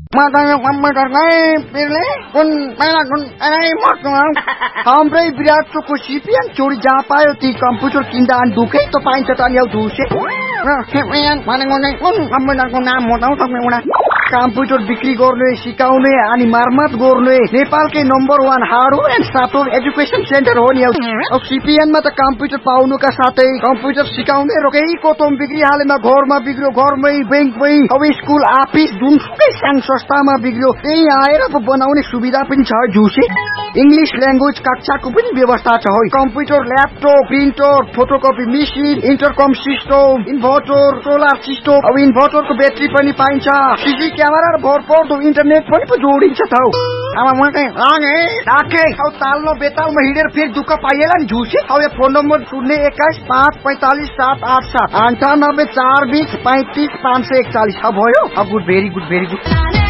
Makanya komputer kayak pilih pun malah pun हाम्रै विराट चोकको CPN चोरी जहाँ पायो ती कम्प्युटर किन्दा अनि दुखै त पाइन्छ त अनि धुसे कम्प्युटरको नाम बताउ तपाईँ कम्प्युटर बिक्री गर्ने सिकाउने अनि मर्मत गर्ने नेपालकै number 1 hardware and software education centre हो नि। अब सिपिएनमा त कम्प्युटर पाउनुका साथै कम्प्युटर सिकाउने रोकैको तोम बिक्री हालेमा घरमा बिग्रियो घरमै बैंकमै अब स्कुल अफिस जुनसुकै सानो संस्थामा बिग्रियो त्यही आएर बनाउने सुविधा पनि छ जुसे। इंग्लिश ल्याङ्ग्वेज कक्षाको पनि व्यवस्था छ हो। Computer laptop printer photocopy machine इन्टरकम system inverter solar system अब इन्भर्टरको ब्याट्री पनि पाइन्छ सीसी क्यामेरा र भरपर्दो इन्टरनेट पनि जोडिन्छ त हो। अब म चाहिँ लागे राखे अब तालमा बेतालमा हिँडेर फेरि दुःख पाइएला नि झुसे। अब यो फोन नम्बर 021545787 9842350541 अब भयो। अब good very good very good.